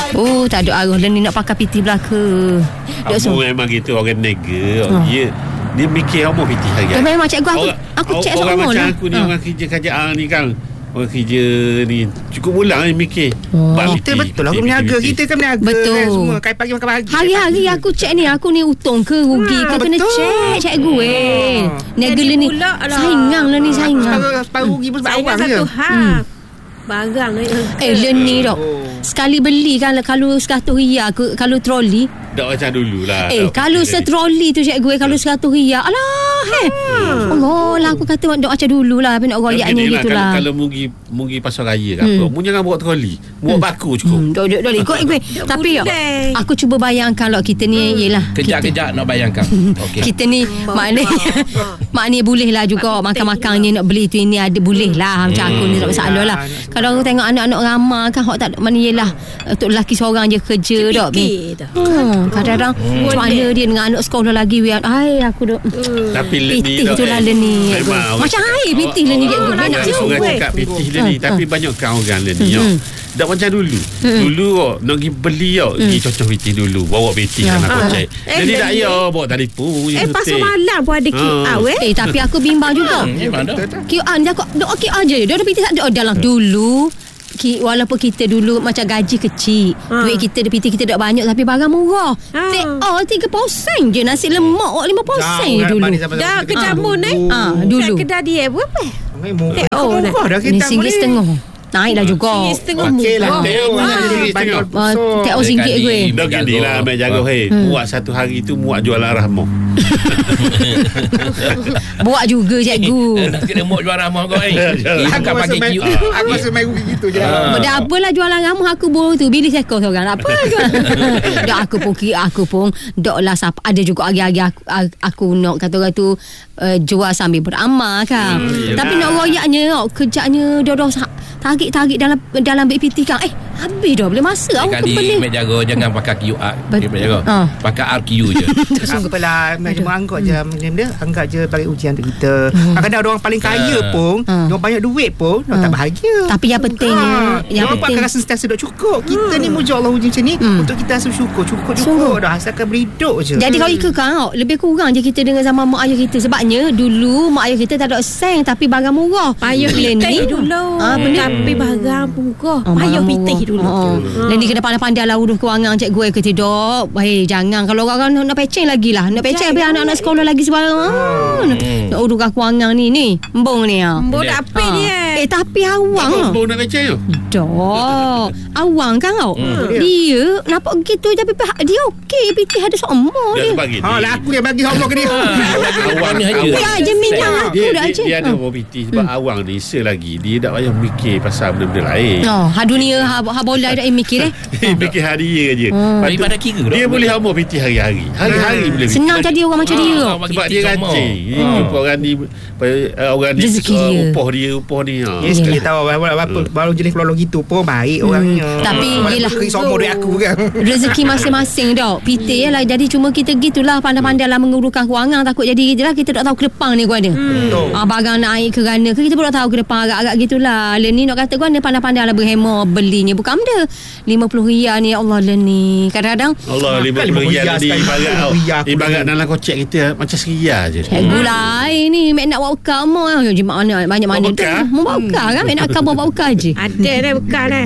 Oh, tak ada arah ni nak pakai piti belaka. Kamu memang gitu orang nega. Dia mikir apa piti hari. Memang cikgu aku cek orang semua macam lah. aku ni orang kerja kerjaan ni kan. Orang kerja ni cukup bulan ni mikir. Kita betul lah, aku meniaga. Kita kan meniaga. Betul. Kan, semua kai pagi makan pagi. Hari-hari aku cek ni, aku ni untung ke rugi ke, kena cek cikgu Niaga ni saingang lah ni, saingang. Separuh rugi pun sebab Saingan awang je. satu barang ni. Ni dok. Sekali beli kan, kalau 100 riyal kalau troli. Tak macam dulu lah. Kalau setroli tu cikgu kalau 100 riyal. Alah Allah lah, aku kata dok macam dulu lah. Tapi nak royaknya gitu lah. Kalau mugi pasar raya ke apa, mu jangan bawa troli, bawa baku cukup. Dok ikut. Tapi aku cuba bayangkan lah kita ni yelah. Kejap-kejap nak bayangkan. Okay. Kita ni maknanya boleh lah juga makan-makannya nak beli tu ini ada boleh lah macam aku ni tak masalah lah. Kalau aku tengok anak-anak ramai kan hak tak mana yelah untuk lelaki seorang je kerja dok. Kadang-kadang macam mana dia dengan anak sekolah lagi aku dok. Tapi pitih tu lah ni. Macam air pitih lah ni cikgu. Dia nak suruh cakap pitih dia ni. Tapi banyak kan orang lah ni. Tak macam dulu. Dulu nak pergi beli pergi cocok pitih dulu. Bawa pitih kan aku cek. Jadi tak bawa telefon. Pasal malam pun ada QR tapi aku bimbang juga. QR dia dok QR je. Dia ada pitih tak ada dalam dulu. Walaupun kita dulu macam gaji kecil, duit kita PT kita tak banyak tapi barang murah. TO 3% je, nasi lemak 5% je dulu. Dah kejamun dulu. Kedai dia berapa? Murah dah kita RM1.50. Naik dah juga. Okey lah. TO RM1 gue. Dah gini lah Mek jaga. Muat satu hari tu muat jualan rahmah. Buat juga cikgu. Nak kena muat jual ramah kau Aku rasa main aku rasa main rugi gitu je. Dah apalah jualan ramah aku baru tu bilik sekor seorang. Tak apa. Dah aku pun dok lah ada juga hari-hari aku nak kata orang tu jual sambil beramal kan. Tapi nak royaknya kerjanya dah tarik dalam BPT kan. Habis dah boleh masa aku kembali. Mek jaga jangan pakai QR. Mek jaga. Pakai RQ je. Apalah, cuma anggap je dia anggap je bagi ujian untuk kita. Kadang-kadang orang paling kaya pun, orang banyak duit pun, orang tak bahagia. Tapi yang pentingnya, orang akan rasa sentiasa dah cukup. Kita ni muja Allah uji macam ni untuk kita rasa cukup dah, asalkan berhidup je. Jadi kalau ikut kau, lebih kurang je kita dengan zaman mak ayah kita. Sebabnya dulu mak ayah kita tak ada seng tapi barang murah. Payah pitih dulu. Tapi barang murah. Payah pitih dulu. Dan dia kena pandai-pandai lah urus kewangan cikgu ke tidak. Jangan kalau orang nak peceng lagi lah. Nak peceng habis anak-anak sekolah lagi sebarang. Nak urus kewangan ni. Embong ni. Embong tak apa dia. Tapi awang. Embong nak peceng tu? Dah. Awang kan kau. Dia nampak gitu tapi dia okey. Pitih ada semua dia. Lah aku yang bagi Allah ke dia. Awang ni dia aja minang aku dah aja. Dia ada bawa pitih sebab awang ni selagi dia tak payah mikir pasal benda-benda lain. Dunia bola dah mikir fikir hari je. Daripada kira dia boleh hamba pitih hari-hari. Hari-hari boleh pitih. Senang jadi orang macam dia. Sebab dia rajin. Orang ni upah ni. Yes, kita tahu baru jenis pelolong gitu pun baik orangnya. Tapi yelah semua duit aku kan. Rezeki masing-masing dah. PT lah. Jadi cuma kita gitulah pandai-pandai lah menguruskan kewangan. Takut jadi gitulah kita tak tahu ke depan ni gua ada. Barang naik ke rana ke kita pun tak tahu ke depan agak-agak gitulah. Ni nak kata gua ni pandai-pandai lah berhemah belinya bukan benda. RM50 ni Allah ni. Kadang-kadang Allah RM50 ni ibarat dalam kocek kita macam RM1 je. Cikgu lain ni mek nak buat bekal mau banyak mana tu. Mau buat bekal kan mek nak kau buat bekal je. Ada dah bekal